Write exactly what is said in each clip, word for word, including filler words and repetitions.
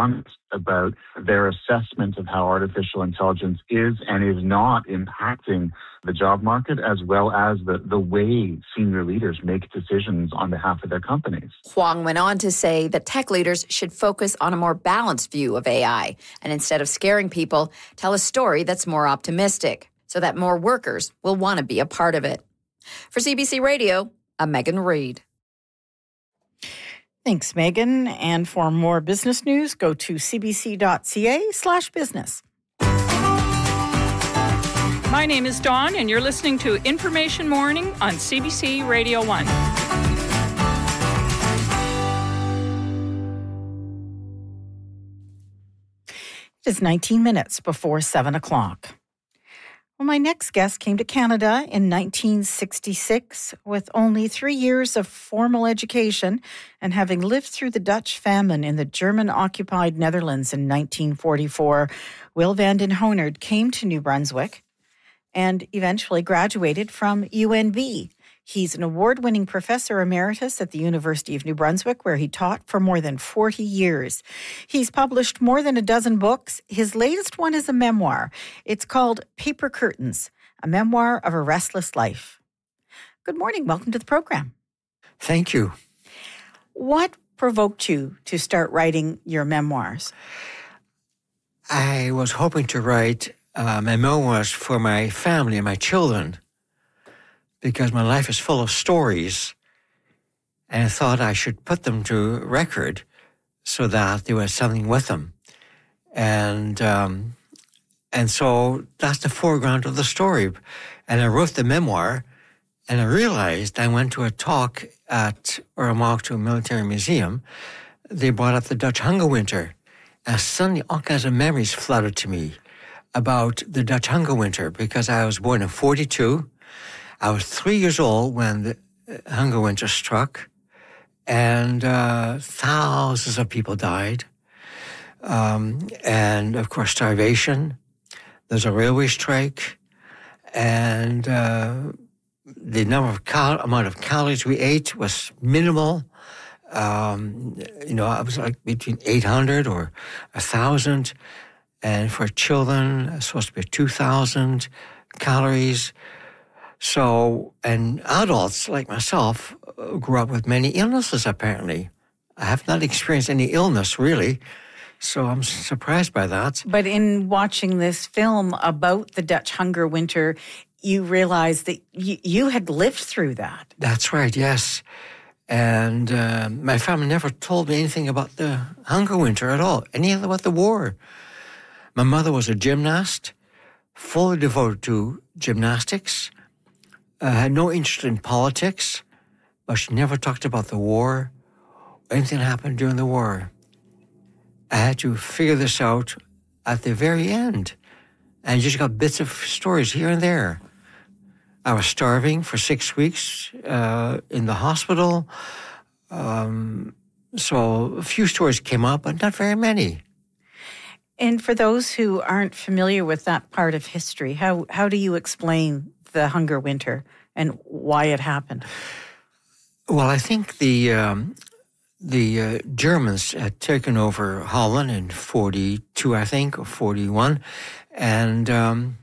honest about their assessment of how artificial intelligence is and is not impacting the job market, as well as the, the way senior leaders make decisions on behalf of their companies. Huang went on to say that tech leaders should focus on a more balanced view of A I and instead of scaring people, tell a story that's more optimistic so that more workers will want to be a part of it. For C B C Radio, I'm Megan Reid. Thanks, Megan. And for more business news, go to cbc.ca slash business. My name is Dawn, and you're listening to Information Morning on C B C Radio one. It is nineteen minutes before seven o'clock. Well, my next guest came to Canada in nineteen sixty-six with only three years of formal education and having lived through the Dutch famine in the German-occupied Netherlands in nineteen forty-four. Will van den Honert came to New Brunswick and eventually graduated from U N B. He's an award-winning professor emeritus at the University of New Brunswick, where he taught for more than forty years. He's published more than a dozen books. His latest one is a memoir. It's called Paper Curtains, a memoir of a restless life. Good morning. Welcome to the program. Thank you. What provoked you to start writing your memoirs? I was hoping to write uh, my memoirs for my family and my children, because my life is full of stories, and I thought I should put them to record so that there was something with them. And um, and so that's the foreground of the story. And I wrote the memoir, and I realized I went to a talk at Oramacto Military Museum. They brought up the Dutch Hunger Winter, and suddenly all kinds of memories flooded to me about the Dutch Hunger Winter, because I was born in forty-two. I was three years old when the hunger winter struck, and uh, thousands of people died. Um, and, of course, starvation. There's a railway strike, and uh, the number of cal- amount of calories we ate was minimal. Um, you know, it was like between eight hundred or one thousand, and for children, it's supposed to be two thousand calories. So, and adults like myself grew up with many illnesses, apparently. I have not experienced any illness, really, so I'm surprised by that. But in watching this film about the Dutch Hunger Winter, you realized that y- you had lived through that. That's right, yes. And uh, my family never told me anything about the Hunger Winter at all, anything about the war. My mother was a gymnast, fully devoted to gymnastics. Uh, had no interest in politics, but she never talked about the war or anything that happened during the war. I had to figure this out at the very end, and just got bits of stories here and there. I was starving for six weeks uh, in the hospital, um, so a few stories came up, but not very many. And for those who aren't familiar with that part of history, how how do you explain the Hunger Winter and why it happened? Well, I think the um, the uh, Germans had taken over Holland in forty-two, I think, or forty-one, and um,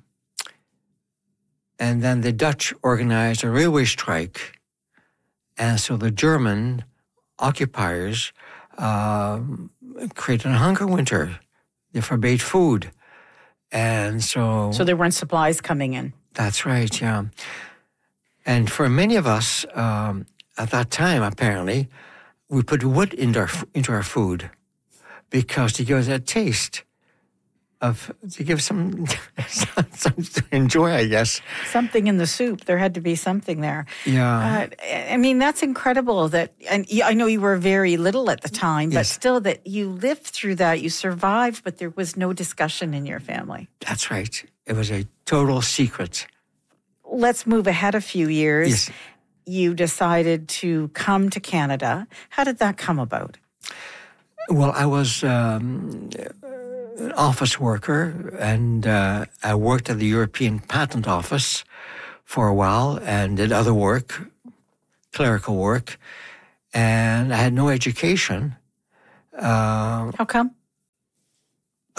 and then the Dutch organized a railway strike, and so the German occupiers uh, created a hunger winter. They forbade food, and so so there weren't supplies coming in. That's right, yeah. And for many of us, um, at that time, apparently, we put wood into our, into our food because to give us that taste of, to give some, something to enjoy, I guess. Something in the soup. There had to be something there. Yeah. Uh, I mean, that's incredible that, and I know you were very little at the time, but Yes. still that you lived through that, you survived, but there was no discussion in your family. That's right. It was a total secret. Let's move ahead a few years. Yes. You decided to come to Canada. How did that come about? Well, I was um, an office worker, and uh, I worked at the European Patent Office for a while and did other work, clerical work, and I had no education. Uh, How come?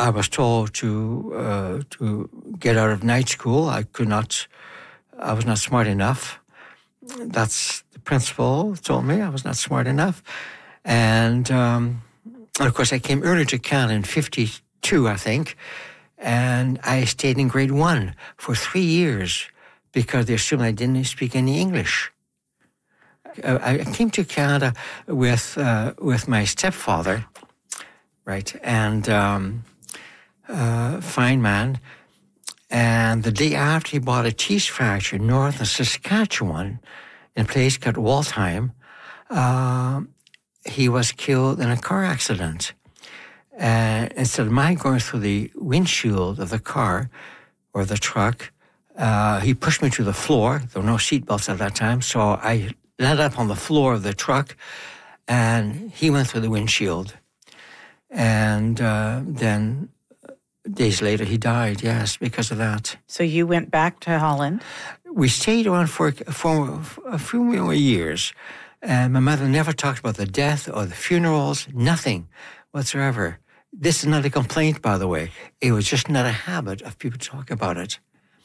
I was told to uh, to get out of night school. I could not. I was not smart enough. That's the principal told me I was not smart enough, and, um, and of course I came early to Canada in fifty-two, I think, and I stayed in grade one for three years because they assumed I didn't speak any English. Uh, I came to Canada with uh, with my stepfather, right, and um, uh, fine man. And the day after he bought a cheese factory north of Saskatchewan, in a place called Waltheim, uh, he was killed in a car accident. And instead of my going through the windshield of the car or the truck, uh, he pushed me to the floor. There were no seatbelts at that time, so I landed up on the floor of the truck, and he went through the windshield. And uh, then days later, he died, yes, because of that. So you went back to Holland? We stayed on for, for a few more years. And my mother never talked about the death or the funerals, nothing whatsoever. This is not a complaint, by the way. It was just not a habit of people talking about it.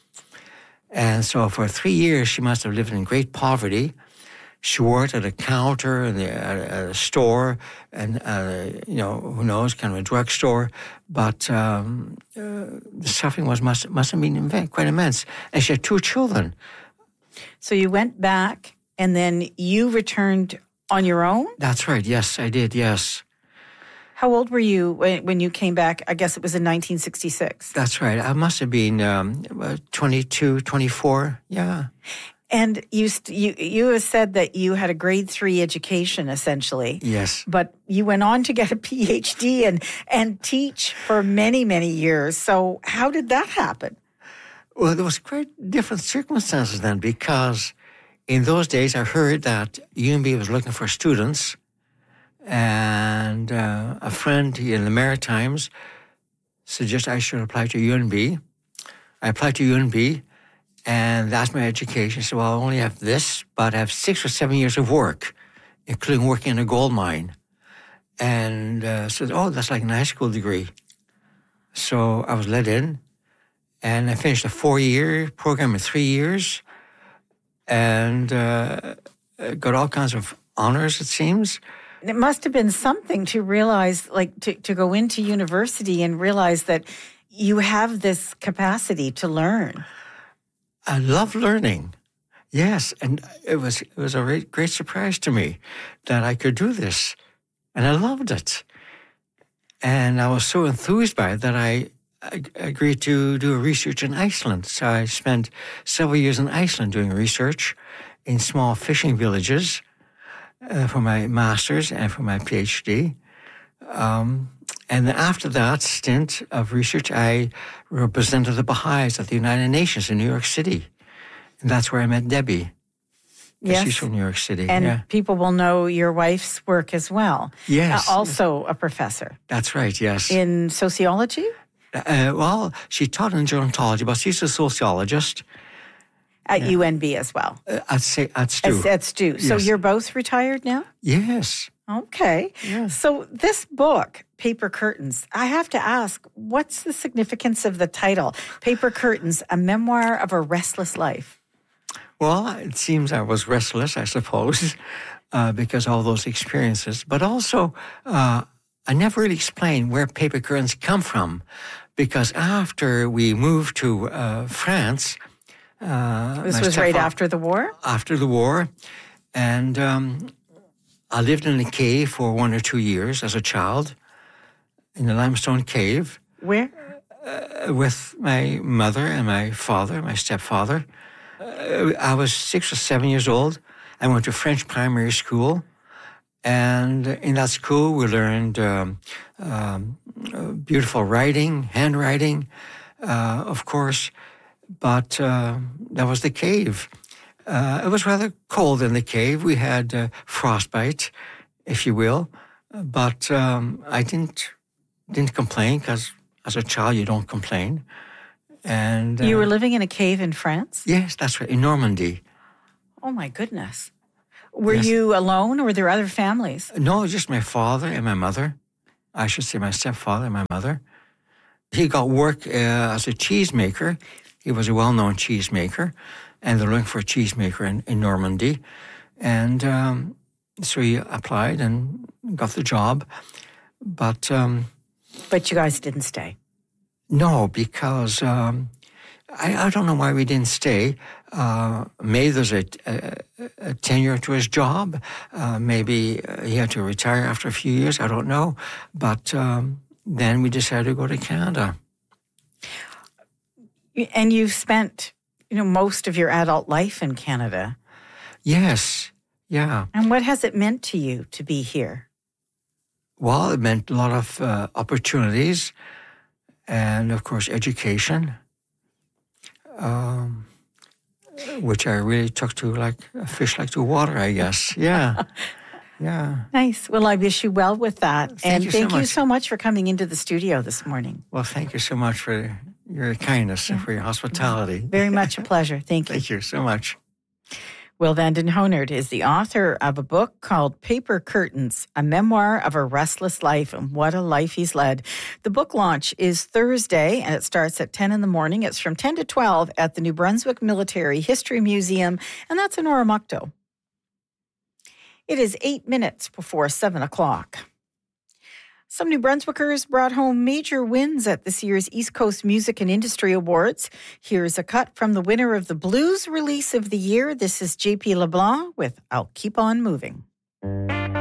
And so for three years, she must have lived in great poverty. She worked at a counter in the, at a store, and uh, you know, who knows, kind of a drugstore. But um, uh, the suffering was must must have been quite immense. And she had two children. So you went back, and then you returned on your own? That's right. Yes, I did. Yes. How old were you when, when you came back? I guess it was in nineteen sixty-six. That's right. I must have been um, twenty-two, twenty-four. Yeah. And you, you you have said that you had a grade three education, essentially. Yes. But you went on to get a P H D and, and teach for many, many years. So how did that happen? Well, there was quite different circumstances then, because in those days I heard that U N B was looking for students, and uh, a friend in the Maritimes suggested I should apply to U N B. I applied to U N B. And that's my education. So I only have this, but I have six or seven years of work, including working in a gold mine. And uh, said, oh, that's like a high school degree. So I was let in, and I finished a four-year program in three years, and uh, got all kinds of honors, it seems. It must have been something to realize, like to, to go into university and realize that you have this capacity to learn. I love learning, yes, and it was it was a great, great surprise to me that I could do this, and I loved it. And I was so enthused by it that I, I agreed to do research in Iceland. So I spent several years in Iceland doing research in small fishing villages uh, for my master's and for my PhD. Um, And after that stint of research, I represented the Baha'is at the United Nations in New York City. And that's where I met Debbie. Yes. She's from New York City. And yeah. people will know your wife's work as well. Yes. Uh, also a professor. That's right, yes. In sociology? Uh, well, she taught in gerontology, but she's a sociologist. At yeah. U N B as well? Uh, at, say, at S T U. At, at S T U. Yes. So you're both retired now? Yes. Okay. Yes. So this book, Paper Curtains, I have to ask, what's the significance of the title? Paper Curtains, a memoir of a restless life. Well, it seems I was restless, I suppose, uh, because of all those experiences. But also, uh, I never really explained where paper curtains come from, because after we moved to uh, France... Uh, this was right after the war? After the war. And... Um, I lived in a cave for one or two years as a child, in a limestone cave. Where? Uh, with my mother and my father, my stepfather. Uh, I was six or seven years old. I went to French primary school. And in that school, we learned um, um, beautiful writing, handwriting, uh, of course. But uh, that was the cave. Uh, it was rather cold in the cave. We had uh, frostbite, if you will, but um, I didn't didn't complain, because as a child you don't complain. And uh, you were living in a cave in France? Yes, that's right, in Normandy. Oh my goodness! Were yes. you alone, or were there other families? No, just my father and my mother. I should say my stepfather and my mother. he got work uh, as a cheesemaker. He was a well-known cheesemaker, and they're looking for a cheesemaker in, in Normandy. And um, so he applied and got the job. But um, but you guys didn't stay. No, because um, I, I don't know why we didn't stay. Uh, maybe there's a, a, a tenure to his job. Uh, maybe he had to retire after a few years. I don't know. But um, then we decided to go to Canada. And you've spent, you know, most of your adult life in Canada. Yes, yeah. And what has it meant to you to be here? Well, it meant a lot of uh, opportunities and, of course, education, um, which I really took to like a fish like to water, I guess. Yeah, yeah. Nice. Well, I wish you well with that. Thank and you thank so you much. so much for coming into the studio this morning. Well, thank you so much for your kindness and for your hospitality. Very much a pleasure. Thank you. Thank you so much. Will Vanden Honert is the author of a book called Paper Curtains, a memoir of a restless life, and what a life he's led. The book launch is Thursday, and it starts at ten in the morning. It's from ten to twelve at the New Brunswick Military History Museum, and that's in Oromocto. It is eight minutes before seven o'clock. Some New Brunswickers brought home major wins at this year's East Coast Music and Industry Awards. Here's a cut from the winner of the Blues Release of the Year. This is J P LeBlanc with I'll Keep On Moving.